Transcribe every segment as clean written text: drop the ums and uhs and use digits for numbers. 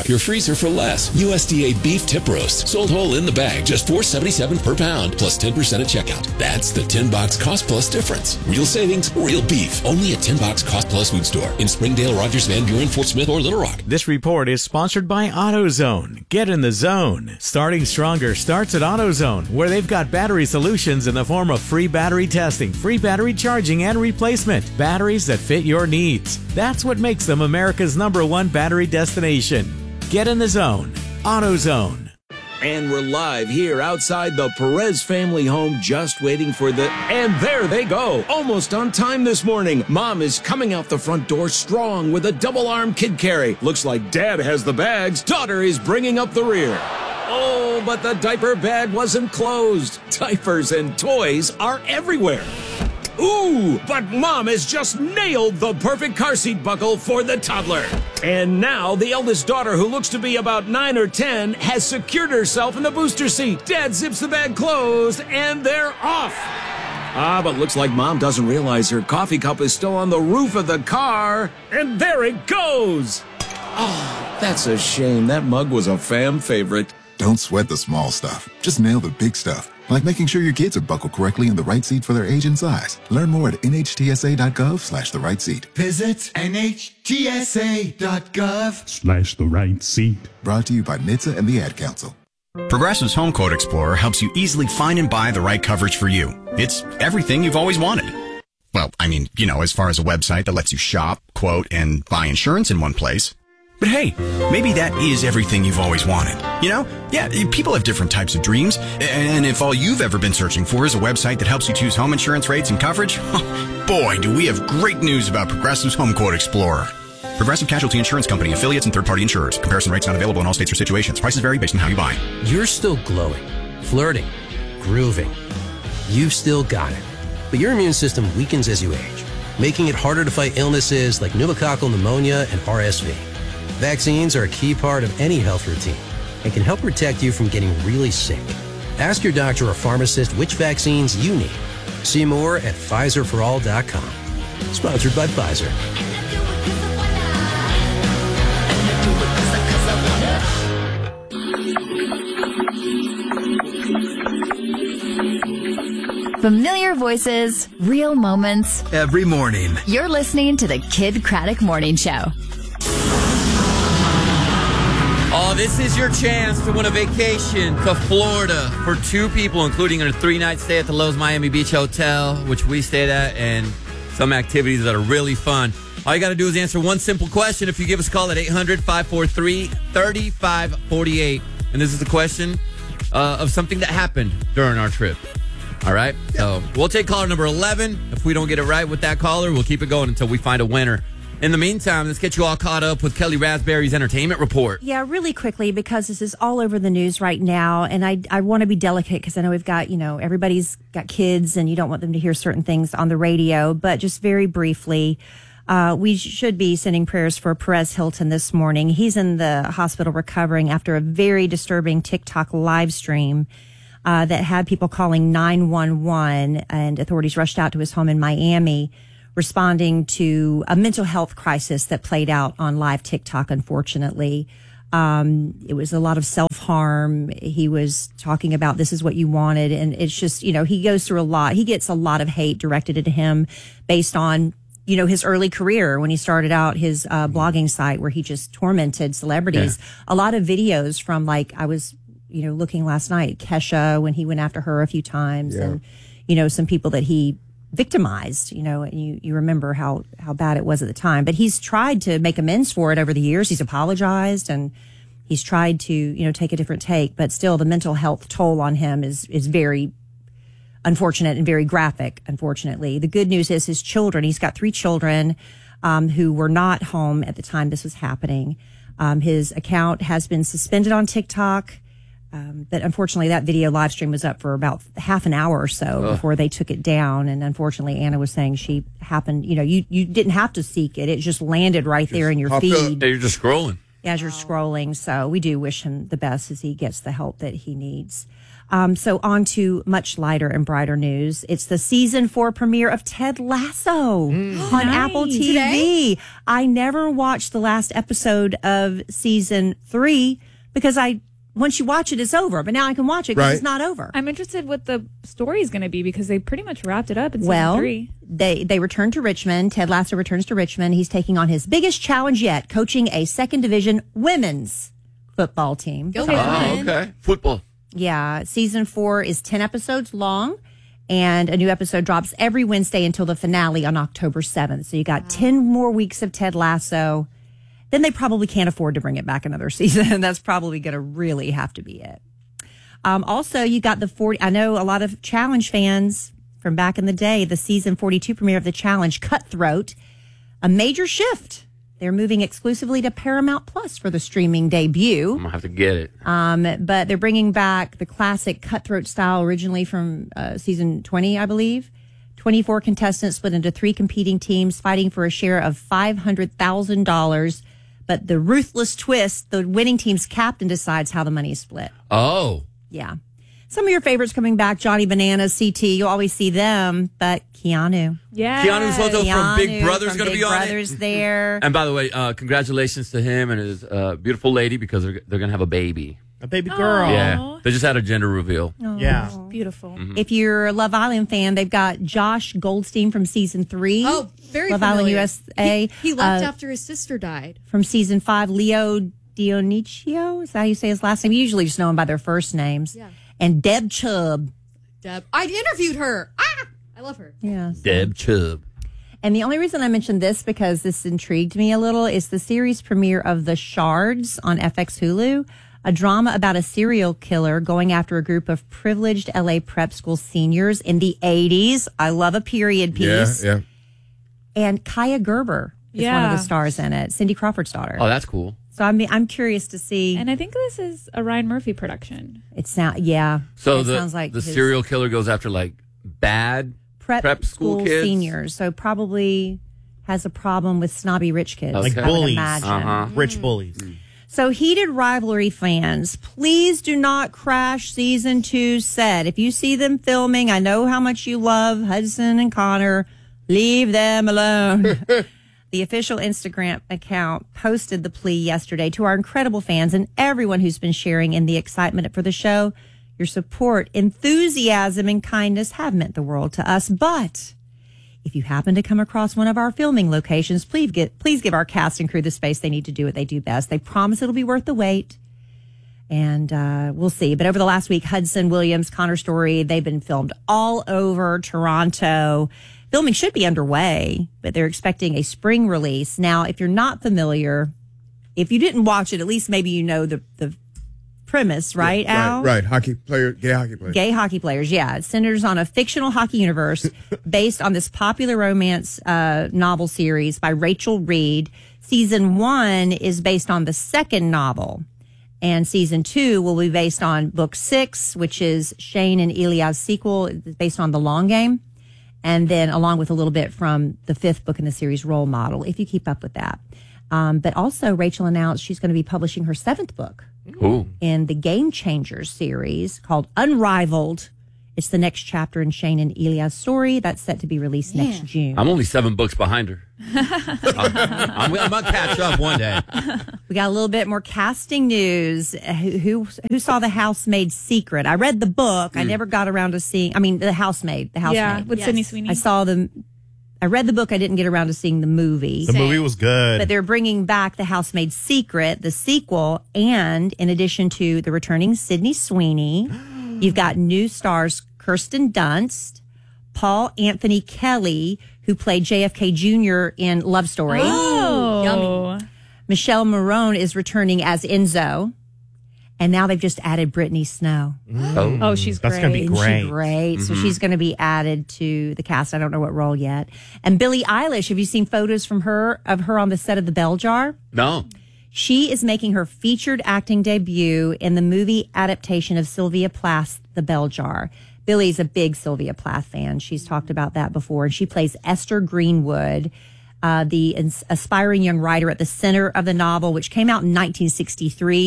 Stock your freezer for less. USDA beef tip roast, sold whole in the bag, just $4.77 per pound, plus 10% at checkout. That's the 10-box cost plus difference. Real savings, real beef. Only at 10-box cost plus food store in Springdale, Rogers, Van Buren, Fort Smith, or Little Rock. This report is sponsored by AutoZone. Get in the zone. Starting stronger starts at AutoZone, where they've got battery solutions in the form of free battery testing, free battery charging and replacement, batteries that fit your needs. That's what makes them America's #1 battery destination. Get in the zone. AutoZone. And we're live here outside the Perez family home, just waiting for and there they go. Almost on time this morning. Mom is coming out the front door strong with a double-arm kid carry. Looks like Dad has the bags. Daughter is bringing up the rear. Oh, but the diaper bag wasn't closed. Diapers and toys are everywhere. Ooh, but Mom has just nailed the perfect car seat buckle for the toddler. And now the eldest daughter, who looks to be about 9 or 10, has secured herself in the booster seat. Dad zips the bag closed, and they're off. But looks like Mom doesn't realize her coffee cup is still on the roof of the car. And there it goes. Oh, that's a shame. That mug was a fam favorite. Don't sweat the small stuff. Just nail the big stuff. Like making sure your kids are buckled correctly in the right seat for their age and size. Learn more at nhtsa.gov/the right seat. Visit nhtsa.gov/ the right seat. Brought to you by NHTSA and the Ad Council. Progressive's Home Quote Explorer helps you easily find and buy the right coverage for you. It's everything you've always wanted. Well, I mean, as far as a website that lets you shop, quote, and buy insurance in one place. But hey, maybe that is everything you've always wanted. Yeah, people have different types of dreams. And if all you've ever been searching for is a website that helps you choose home insurance rates and coverage, boy, do we have great news about Progressive's Home Quote Explorer. Progressive Casualty Insurance Company, affiliates, and third-party insurers. Comparison rates not available in all states or situations. Prices vary based on how you buy. You're still glowing, flirting, grooving. You've still got it. But your immune system weakens as you age, making it harder to fight illnesses like pneumococcal pneumonia and RSV. Vaccines are a key part of any health routine and can help protect you from getting really sick. Ask your doctor or pharmacist which vaccines you need. See more at PfizerForAll.com. Sponsored by Pfizer. Familiar voices, real moments. Every morning. You're listening to the Kid Craddock Morning Show. Oh, this is your chance to win a vacation to Florida for 2 people, including a 3-night stay at the Lowe's Miami Beach Hotel, which we stayed at, and some activities that are really fun. All you got to do is answer one simple question if you give us a call at 800-543-3548. And this is a question of something that happened during our trip. All right? Yeah. So we'll take caller number 11. If we don't get it right with that caller, we'll keep it going until we find a winner. In the meantime, let's get you all caught up with Kelly Raspberry's entertainment report. Yeah, really quickly, because this is all over the news right now, and I want to be delicate because I know we've got, everybody's got kids and you don't want them to hear certain things on the radio, but just very briefly, we should be sending prayers for Perez Hilton this morning. He's in the hospital recovering after a very disturbing TikTok live stream that had people calling 911, and authorities rushed out to his home in Miami, responding to a mental health crisis that played out on live TikTok, unfortunately. It was a lot of self-harm. He was talking about this is what you wanted. And it's just, he goes through a lot. He gets a lot of hate directed at him based on, his early career when he started out his blogging site where he just tormented celebrities. Yeah. A lot of videos from I was, looking last night, Kesha, when he went after her a few times, and, some people that he victimized, and you remember how bad it was at the time. But he's tried to make amends for it over the years. He's apologized and he's tried to, take a different take. But still, the mental health toll on him is very unfortunate and very graphic, unfortunately. The good news is his children, he's got 3 children who were not home at the time this was happening. His account has been suspended on TikTok. But unfortunately, that video live stream was up for about half an hour or so before they took it down. And unfortunately, Anna was saying she happened, you didn't have to seek it. It just landed right there in your feed. You're just scrolling. As you're scrolling. So we do wish him the best as he gets the help that he needs. So on to much lighter and brighter news. It's the season 4 premiere of Ted Lasso on Apple TV. Today? I never watched the last episode of season 3 because once you watch it, it's over. But now I can watch it because it's not over. I'm interested what the story is going to be because they pretty much wrapped it up in season 3. They return to Richmond. Ted Lasso returns to Richmond. He's taking on his biggest challenge yet, coaching a second division women's football team. Okay. Football. Yeah. Season 4 is 10 episodes long, and a new episode drops every Wednesday until the finale on October 7th. So you got 10 more weeks of Ted Lasso. Then they probably can't afford to bring it back another season. That's probably going to really have to be it. Also, you got the 40. I know a lot of Challenge fans from back in the day, the season 42 premiere of the Challenge, Cutthroat, a major shift. They're moving exclusively to Paramount Plus for the streaming debut. I'm going to have to get it. But they're bringing back the classic Cutthroat style originally from season 20, I believe. 24 contestants split into 3 competing teams fighting for a share of $500,000. But the ruthless twist, the winning team's captain decides how the money is split. Oh. Yeah. Some of your favorites coming back, Johnny Bananas, CT, you'll always see them, but Keanu. Yeah. Keanu Soto from Big Brother's going to be on it. Big Brother's there. And by the way, congratulations to him and his beautiful lady because they're going to have a baby. A baby girl. Yeah. They just had a gender reveal. Oh, yeah. Beautiful. Mm-hmm. If you're a Love Island fan, they've got Josh Goldstein from season 3. Oh, very Love familiar. Island USA. He left after his sister died. From season 5, Leo Dioniccio. Is that how you say his last name? You usually just know him by their first names. Yeah. And Deb Chubb. Deb. I interviewed her. I love her. Yeah. Deb Chubb. And the only reason I mentioned this, because this intrigued me a little, is the series premiere of The Shards on FX Hulu, a drama about a serial killer going after a group of privileged LA prep school seniors in the 80s. I love a period piece. Yeah. And Kaya Gerber is one of the stars in it, Cindy Crawford's daughter. Oh, that's cool. So I'm curious to see. And I think this is a Ryan Murphy production. It sounds So like the his serial killer goes after like bad prep school kids? seniors. So probably has a problem with snobby rich kids. Okay. Like I would bullies. imagine. Rich bullies. So heated rivalry fans, please do not crash season 2's set. If you see them filming, I know how much you love Hudson and Connor. Leave them alone. The official Instagram account posted the plea yesterday to our incredible fans and everyone who's been sharing in the excitement for the show. Your support, enthusiasm, and kindness have meant the world to us. But if you happen to come across one of our filming locations, please give our cast and crew the space they need to do what they do best. They promise it'll be worth the wait. And we'll see. But over the last week, Hudson, Williams, Connor Story, they've been filmed all over Toronto. Filming should be underway, but they're expecting a spring release. Now, if you're not familiar, if you didn't watch it, at least maybe you know the premise, right, Al? Right. Hockey player, gay hockey players. Gay hockey players, yeah. It centers on a fictional hockey universe based on this popular romance novel series by Rachel Reed. Season 1 is based on the second novel, and season 2 will be based on book 6, which is Shane and Elia's sequel, based on The Long Game. And then along with a little bit from the 5th book in the series, Role Model, if you keep up with that. But also, Rachel announced she's going to be publishing her 7th book in the Game Changers series called Unrivaled. It's the next chapter in Shane and Elia's story that's set to be released next June. I'm only 7 books behind her. I'm going to catch up one day. We got a little bit more casting news. Who saw The Housemaid's Secret? I read the book. I never got around to seeing. I mean, The Housemaid. Yeah, with Sydney Sweeney. I read the book. I didn't get around to seeing the movie. The movie was good. But they're bringing back The Housemaid's Secret, the sequel, and in addition to the returning Sydney Sweeney, you've got new stars Kirsten Dunst, Paul Anthony Kelly, who played JFK Jr. in Love Story. Oh, yummy. Michelle Marone is returning as Enzo. And now they've just added Brittany Snow. Oh, she's great. That's going to be great. She's great. So she's going to be added to the cast. I don't know what role yet. And Billie Eilish, have you seen photos from her on the set of The Bell Jar? No. She is making her featured acting debut in the movie adaptation of Sylvia Plath's The Bell Jar. Billie's a big Sylvia Plath fan. She's talked about that before. And she plays Esther Greenwood, the aspiring young writer at the center of the novel, which came out in 1963.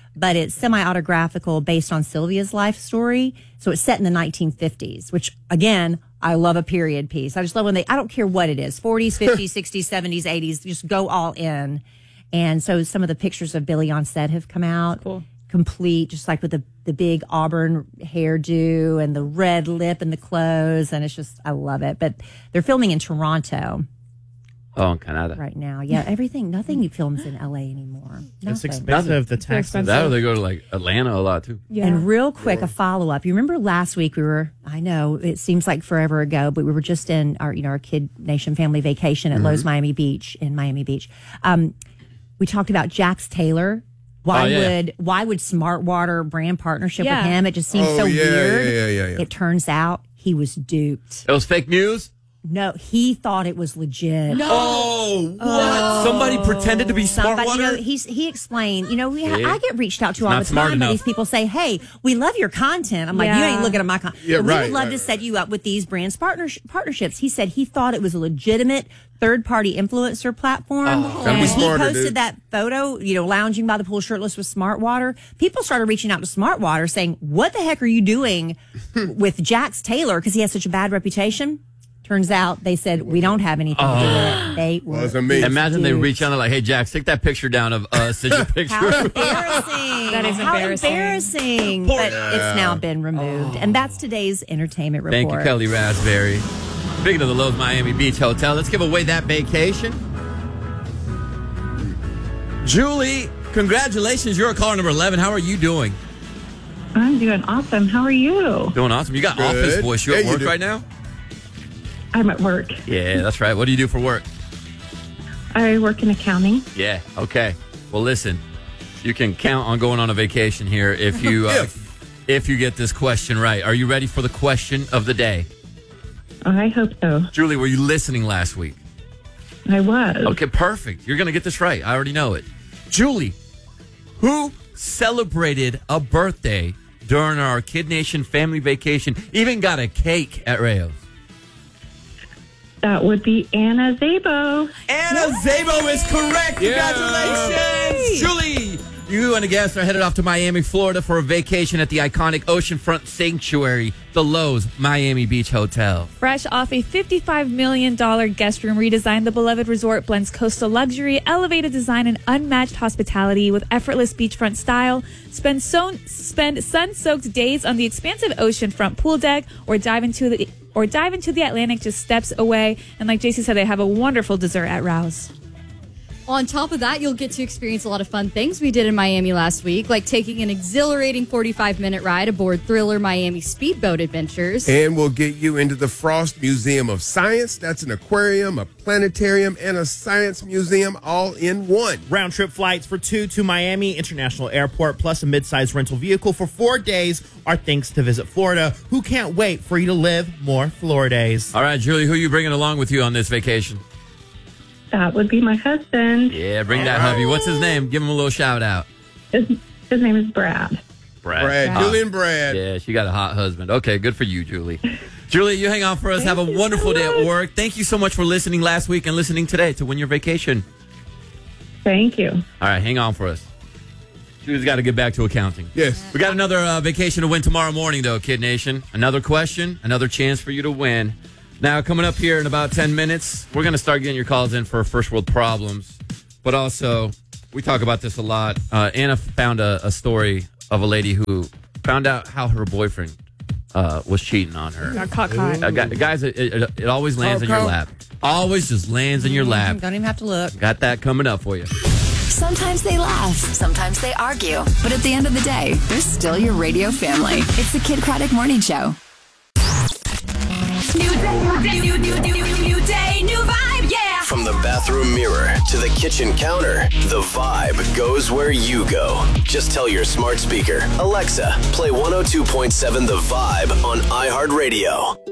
but it's semi-autographical based on Sylvia's life story. So it's set in the 1950s, which, again, I love a period piece. I just love when I don't care what it is, 40s, 50s, 60s, 70s, 80s, just go all in. And so some of the pictures of Billy on set have come out. Cool. Complete, just like with the big auburn hairdo and the red lip and the clothes. And it's just, I love it. But they're filming in Toronto. Oh, in Canada. Right now. Yeah, nothing films in LA anymore. It's expensive, the taxes. That or they go to like Atlanta a lot too. Yeah. And real quick, a follow-up. You remember last week I know it seems like forever ago, but we were just in our Kid Nation family vacation at Lowe's Miami Beach in Miami Beach. We talked about Jax Taylor. Why would Smart Water brand partnership with him? It just seems so weird. Yeah. It turns out he was duped. It was fake news? No, he thought it was legit. No. Oh, what? Somebody pretended to be Smart Water? He explained, I get reached out to all the time by these people say, hey, we love your content. I'm like, you ain't looking at my content. Yeah, we would love to set you up with these brands partnerships. He said he thought it was a legitimate third-party influencer platform. And he posted that photo, lounging by the pool shirtless with Smart Water. People started reaching out to Smart Water saying, what the heck are you doing with Jax Taylor? Because he has such a bad reputation. Turns out they said, we don't have anything to do with it. They were Imagine they reach out and like, hey, Jax, take that picture down of us. Send your picture. How embarrassing. That is embarrassing. But it's now been removed. And that's today's entertainment report. Thank you, Kelly Raspberry. Speaking of the Lowe's Miami Beach Hotel, let's give away that vacation. Julie, congratulations. You're caller number 11. How are you doing? I'm doing awesome. How are you? Doing awesome. You got office voice. You at work right now? I'm at work. Yeah, that's right. What do you do for work? I work in accounting. Yeah, okay. Well, listen, you can count on going on a vacation here if you if you get this question right. Are you ready for the question of the day? I hope so. Julie, were you listening last week? I was. Okay, perfect. You're going to get this right. I already know it. Julie, who celebrated a birthday during our Kid Nation family vacation, even got a cake at Rayo's? That would be Anna Zabo. Anna Zabo is correct. Congratulations. Julie, you and a guest are headed off to Miami, Florida for a vacation at the iconic oceanfront sanctuary, the Lowe's Miami Beach Hotel. Fresh off a $55 million guest room redesign, the beloved resort blends coastal luxury, elevated design, and unmatched hospitality with effortless beachfront style. Spend sun-soaked days on the expansive oceanfront pool deck or dive into the Atlantic just steps away. And like JC said, they have a wonderful dessert at Rouse. On top of that, you'll get to experience a lot of fun things we did in Miami last week, like taking an exhilarating 45-minute ride aboard Thriller Miami Speedboat Adventures. And we'll get you into the Frost Museum of Science. That's an aquarium, a planetarium, and a science museum all in one. Round trip flights for 2 to Miami International Airport, plus a mid-sized rental vehicle for 4 days are thanks to Visit Florida, who can't wait for you to live more Floridays. All right, Julie, who are you bringing along with you on this vacation? That would be my husband. Yeah, bring that hubby. What's his name? Give him a little shout out. His name is Brad. Brad. Julie and Brad. Yeah, she got a hot husband. Okay, good for you, Julie. Julie, you hang on for us. Have a wonderful day at work. Thank you so much for listening last week and listening today to Win Your Vacation. Thank you. All right, hang on for us. Julie's got to get back to accounting. Yes. We got another vacation to win tomorrow morning, though, Kid Nation. Another question, another chance for you to win. Now, coming up here in about 10 minutes, we're going to start getting your calls in for first world problems. But also, we talk about this a lot. Anna found a story of a lady who found out how her boyfriend was cheating on her. Got caught. Guys, it always lands in your lap. Always just lands in your lap. Don't even have to look. Got that coming up for you. Sometimes they laugh, sometimes they argue, but at the end of the day, they're still your radio family. It's the Kid Craddock Morning Show. New day, new vibe, yeah. From the bathroom mirror to the kitchen counter, the vibe goes where you go. Just tell your smart speaker, Alexa, play 102.7 The Vibe on iHeartRadio.